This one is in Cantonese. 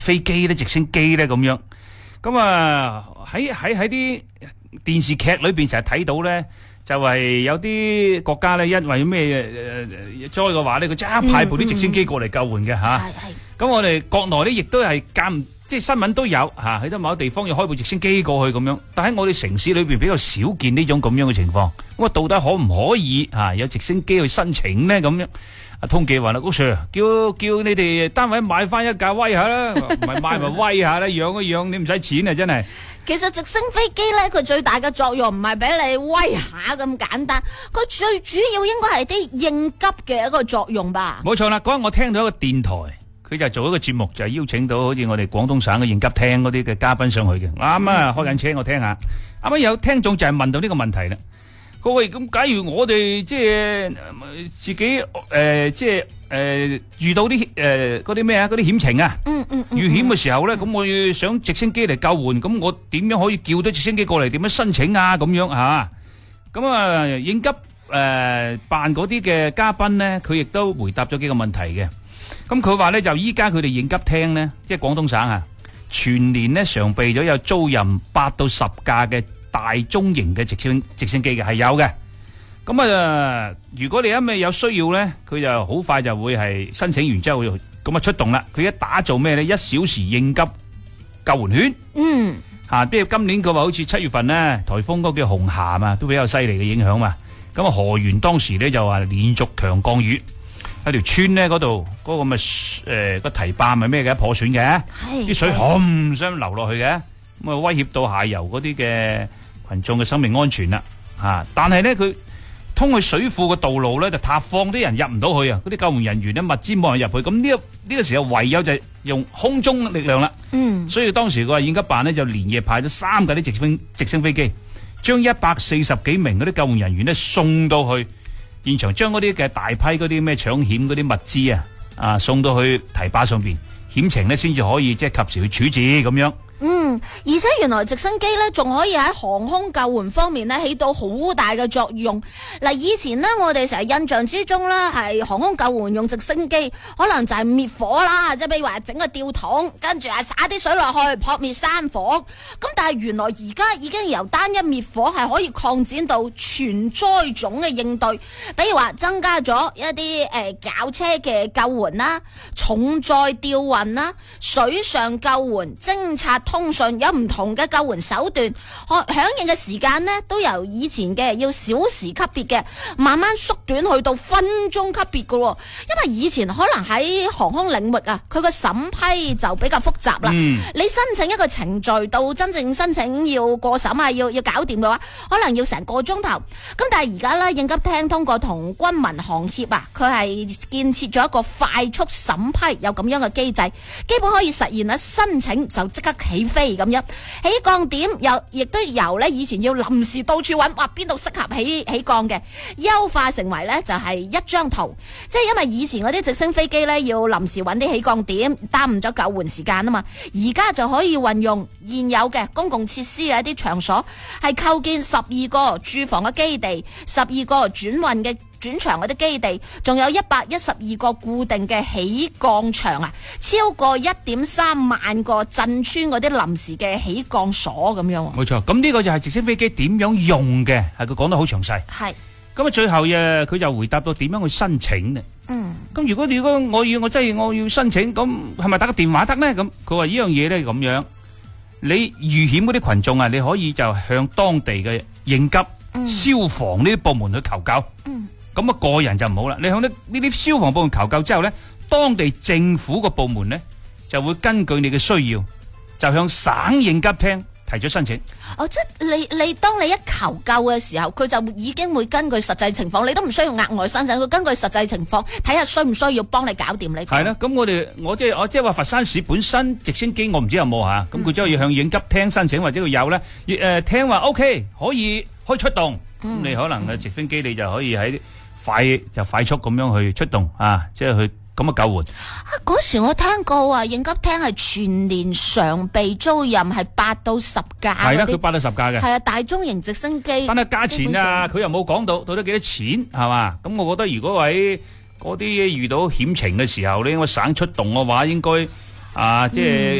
飛機咧、直升機咧咁樣。咁啊喺啲電視劇裏邊成日睇到咧，就係有啲國家咧，因為咩災嘅話咧，佢即刻派部啲直升機過嚟救援嘅嚇。咁我哋國內咧亦都係即係新聞都有嚇，喺得某地方要開部直升機過去咁樣。但喺我哋城市裏邊比較少見呢種咁樣嘅情況。咁啊，到底可唔可以有直升機去申請咧？咁樣？阿通記話啦，高 Sir 叫你哋單位買翻一架威下啦，唔係買咪威下啦，養一養你唔使錢啊，真係。 其實直升飛機咧，佢最大嘅作用唔係俾你威下咁簡單，佢最主要應該係啲應急嘅一個作用吧。 冇錯啦，嗰日我聽到一個電台，佢就做一個節目，就係邀請到好似我哋廣東省嘅應急廳嗰啲嘅嘉賓上去嘅。啱啊，開緊車我聽下。啱啱有聽眾就係問到呢個問題啦。各位咁，假如我哋即係自己遇到啲嗰啲咩啊，嗰啲險情啊，遇險嘅時候咧，咁我要想直升機嚟救援，咁我點樣可以叫到直升機過嚟？點樣申請啊？咁樣嚇，咁啊應急辦嗰啲嘅嘉賓咧，佢亦都回答咗幾個問題嘅。咁佢話咧，就依家佢哋應急廳咧，即係廣東省啊，全年咧常備咗有租賃8到10架嘅大中型嘅直升機嘅係有嘅。咁啊，如果你一味有需要咧，佢就好快就會係申請完之後咁啊出動啦。佢一打造咩咧？1小時應急救援圈。比如今年佢話好似7月份咧，颱風嗰個叫紅霞嘛，都比較犀利嘅影響嘛。咁啊，河源當時咧就話連續強降雨，喺條村咧嗰度嗰個咪個堤壩咪咩嘅破損嘅，啲水冚聲流落去嘅，咁啊威脅到下游嗰啲嘅群眾嘅生命安全啦。但係咧佢通去水庫嘅道路咧就塌方，啲人入唔到去啊！嗰啲救援人員咧物資冇人入去，咁呢個時候唯有就係用空中力量啦。所以當時個應急辦咧就連夜派咗3架啲直升飛機，將140幾名嗰啲救援人員咧送到去現場，將嗰啲嘅大批嗰啲咩搶險嗰啲物資送到去堤壩上邊，險情咧先至可以即係及時去處置咁樣。 而且原來直升機咧仲可以喺航空救援方面咧起到好大嘅作用。嗱，以前呢，我哋成日印象之中咧係航空救援用直升機，可能就係滅火啦，即係比如話整個吊桶，跟住灑啲水落去撲滅山火。咁但係原來而家已經由單一滅火係可以擴展到全災種嘅應對，比如話增加咗一啲轎車嘅救援啦、重載吊運啦、水上救援、偵察通訊，有唔同嘅救援手段，響應嘅時間呢都由以前嘅要小時級別嘅，慢慢縮短去到分鐘級別嘅。因為以前可能喺航空領域啊，佢個審批就比較複雜啦。你申請一個程序到真正申請要過審啊，要搞掂嘅話，可能要成個鐘頭。咁但係而家呢，應急廳通過同軍民航協啊，佢係建設咗一個快速審批，有咁樣嘅機制，基本可以實現啦，申請就即刻起飛咁樣。起降點亦都由咧以前要臨時到處揾，邊度適合起降嘅，優化成為咧就係一張圖。即係因為以前嗰啲直升飛機咧要臨時揾啲起降點，耽誤咗救援時間啊嘛。而家就可以運用現有嘅公共設施嘅一啲場所，係構建12個駐防嘅基地，12個轉場嗰啲基地，仲有112個固定嘅起降場啊，超過1.3萬個鎮村嗰啲臨時嘅起降所咁樣。冇錯，咁呢個就係直升飛機點樣用嘅，係佢講得好詳細。係，咁啊最後佢就回答到點樣去申請呢？咁如果我要申請，咁係咪打個電話得呢？咁佢話呢樣嘢咧咁樣，你遇險嗰啲群眾啊，你可以就向當地嘅應急、消防呢啲部門去求救。咁啊個人就唔好啦，你向呢啲消防部門求救之後咧，當地政府個部門咧就會根據你嘅需要，就向省應急廳提出申請。即係你當你一求救嘅時候，佢就已經會根據實際情況，你都唔需要額外申請，佢根據實際情況睇下需唔需要幫你搞掂你。係啦，咁我即係話佛山市本身直升機我唔知有冇吓，咁佢之後要向應急廳申請或者佢有咧，聽話 OK 可以出動，咁你可能嘅直升機你就可以喺快速咁樣去出動即係去咁嘅救援。嗰時我聽過話應急廳係全年常備租賃係8到10架。係啦，佢8到10架嘅。係啊，大中型直升機。但係價錢佢又冇講到底幾多錢係嘛？咁我覺得如果喺嗰啲遇到險情嘅時候咧，我省出動嘅話，應該啊，即係